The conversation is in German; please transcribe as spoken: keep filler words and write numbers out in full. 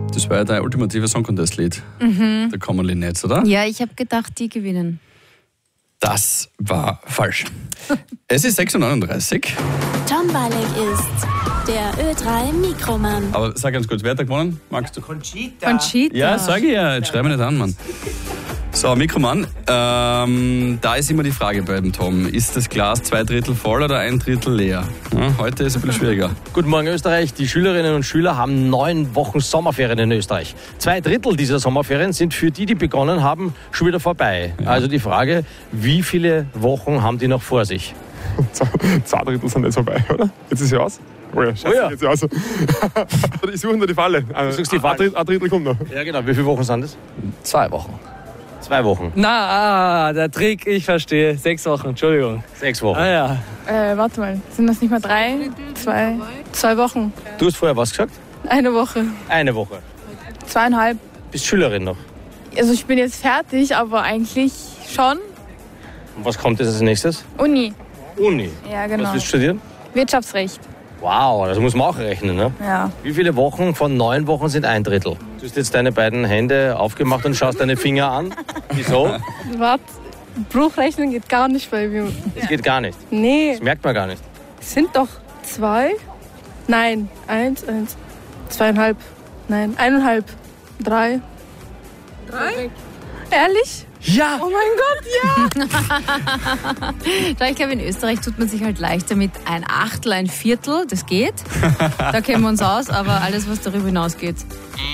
Das war ja dein ultimatives Song Contest-Lied. Mhm. Der Common Linnets, oder? Ja, ich habe gedacht, die gewinnen. Das war falsch. Es ist sechs Uhr neununddreißig. Tom Balek ist der Ö drei Mikroman. Aber sag ganz kurz, wer hat da gewonnen? Magst du? Conchita. Conchita. Ja, sag ich ja. Jetzt schreib mich nicht an, Mann. So, Mikroman. Ähm, da ist immer die Frage bei dem Tom. Ist das Glas zwei Drittel voll oder ein Drittel leer? Ja, heute ist es ein bisschen schwieriger. Guten Morgen Österreich. Die Schülerinnen und Schüler haben neun Wochen Sommerferien in Österreich. Zwei Drittel dieser Sommerferien sind für die, die begonnen haben, schon wieder vorbei. Ja. Also die Frage, wie viele Wochen haben die noch vor sich? Zwei Drittel sind jetzt vorbei, oder? Jetzt ist ja aus. Oh ja, scheiße, Oh ja. jetzt ist ja aus. Ich suche nur die Falle. Du suchst die Ein Falle? Drittel, ein Drittel kommt noch. Ja genau, wie viele Wochen sind es? Zwei Wochen. Zwei Wochen. Na, ah, der Trick, ich verstehe. Sechs Wochen, Entschuldigung. Sechs Wochen. Ah ja. Äh, warte mal, sind das nicht mal drei? Zwei? Zwei Wochen. Du hast vorher was gesagt? Eine Woche. Eine Woche. Zweieinhalb. Bist Schülerin noch. Also ich bin jetzt fertig, aber eigentlich schon. Und was kommt jetzt als nächstes? Uni. Uni. Ja, Was genau. willst du studieren? Wirtschaftsrecht. Wow, das muss man auch rechnen, ne? Ja. Wie viele Wochen von neun Wochen sind ein Drittel? Du hast jetzt deine beiden Hände aufgemacht und schaust deine Finger an. Wieso? Warte, Bruchrechnen geht gar nicht bei mir. Das geht gar nicht. Nee, Das merkt man gar nicht. es sind doch zwei? Nein, eins, eins, zweieinhalb. Nein, eineinhalb. Drei. Drei? Ehrlich? Ja! Oh mein Gott, ja! Da ich glaube, in Österreich tut man sich halt leichter mit ein Achtel, ein Viertel, das geht. Da kennen wir uns aus, aber alles, was darüber hinausgeht,